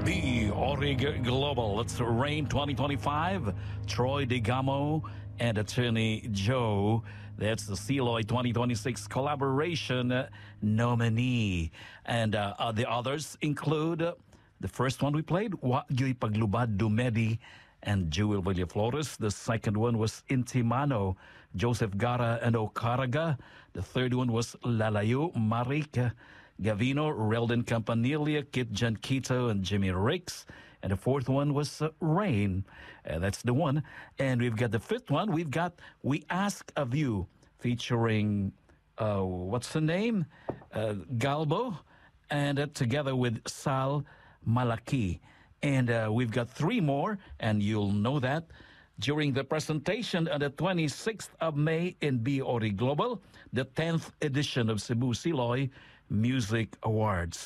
The Orig Global. It's Rain 2025. Troy DeGamo and Attorney Joe. That's the CELOI 2026 collaboration nominee. And the others include the first one we played, Wa'Yo'y Paglubad Dumedi and Jewel Villaflores. The second one was Intimano, Joseph Gara and Ocaraga. The third one was Lalayo, Marik Gavino, Reldon Campanilla, Kit Janquito, and Jimmy Ricks. And the fourth one was Rain. That's the one. And we've got the fifth one. We've got We Ask of You, featuring, what's the name? Galbo, and together with Sal Malaki. And we've got three more, and you'll know that during the presentation on the 26th of May in BORI Global, the 10th edition of Cebu CELOI Music Awards.